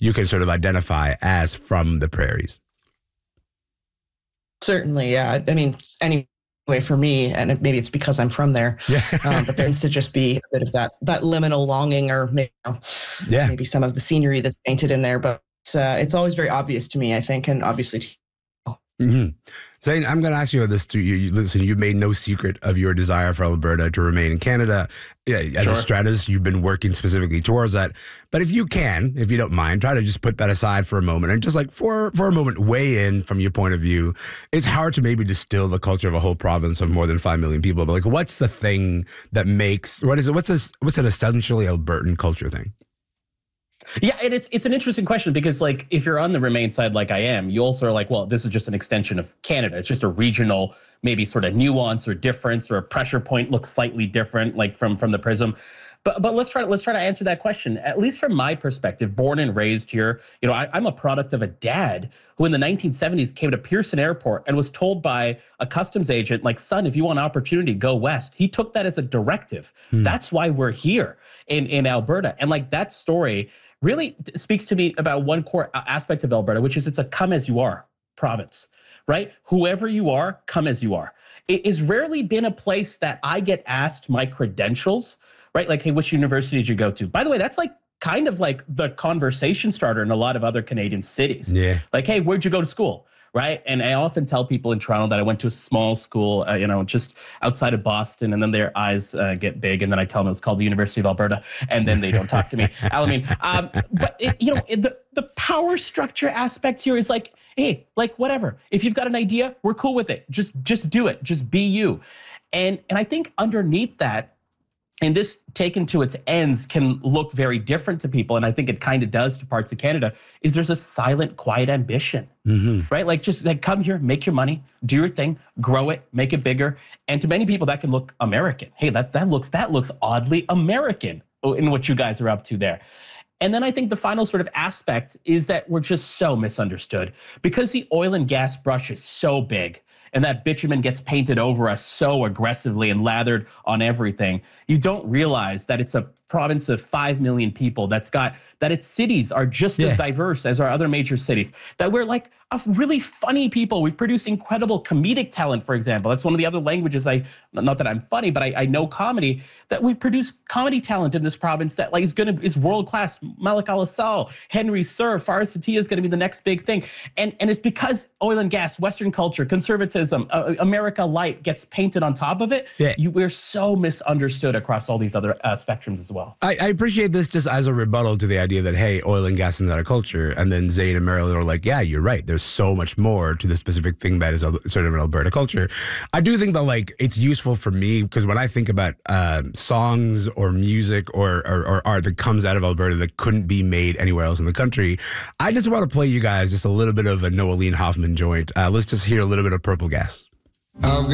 you can sort of identify as from the prairies. Certainly, yeah. I mean, anyway, for me, and maybe it's because I'm from there, but there tends to just be a bit of that liminal longing, or maybe some of the scenery that's painted in there. But it's always very obvious to me, I think, and obviously. Mm-hmm. Zane, I'm going to ask you about this too. Listen, you've made no secret of your desire for Alberta to remain in Canada. Yeah, as a strategist, you've been working specifically towards that. But if you don't mind, try to just put that aside for a moment and just like for a moment, weigh in from your point of view. It's hard to maybe distill the culture of a whole province of more than 5 million people. But like, what's the thing that makes, what's an essentially Albertan culture thing? Yeah, and it's an interesting question because, like, if you're on the Remain side like I am, you also are like, well, this is just an extension of Canada. It's just a regional, maybe sort of nuance or difference, or a pressure point looks slightly different, like from the prism. But let's try to answer that question. At least from my perspective, born and raised here, I'm a product of a dad who in the 1970s came to Pearson Airport and was told by a customs agent, like, son, if you want an opportunity, go west. He took that as a directive. That's why we're here in Alberta. And like that story really speaks to me about one core aspect of Alberta, which is it's a come as you are province, right? Whoever you are, come as you are. It has rarely been a place that I get asked my credentials, right? Like, hey, which university did you go to? By the way, that's like kind of like the conversation starter in a lot of other Canadian cities. Yeah. Like, hey, where'd you go to school? Right. And I often tell people in Toronto that I went to a small school, just outside of Boston, and then their eyes get big. And then I tell them it was called the University of Alberta, and then they don't talk to me. But the power structure aspect here is like, hey, like whatever. If you've got an idea, we're cool with it. Just do it. Just be you. And I think underneath that, and this taken to its ends can look very different to people, and I think it kind of does to parts of Canada, is there's a silent, quiet ambition, right? Like just like come here, make your money, do your thing, grow it, make it bigger. And to many people that can look American. Hey, that looks oddly American in what you guys are up to there. And then I think the final sort of aspect is that we're just so misunderstood because the oil and gas brush is so big. And that bitumen gets painted over us so aggressively and lathered on everything. You don't realize that it's a province of 5 million people that its cities are just as diverse as our other major cities, that we're like a really funny people. We've produced incredible comedic talent, for example. That's one of the other languages not that I'm funny, but I know comedy, that we've produced comedy talent in this province that like is world-class. Malik Al-Assal, Henry Sir, Faris Satia is going to be the next big thing. And it's because oil and gas, Western culture, conservatism, America Light gets painted on top of it. Yeah. We're so misunderstood across all these other spectrums as well. I appreciate this just as a rebuttal to the idea that, hey, oil and gas is not a culture. And then Zane and Marilyn are like, yeah, you're right. There's so much more to the specific thing that is sort of an Alberta culture. I do think that like it's useful for me because when I think about songs or music or art that comes out of Alberta that couldn't be made anywhere else in the country, I just want to play you guys just a little bit of a Noeline Hoffman joint. Let's just hear a little bit of Purple Gas.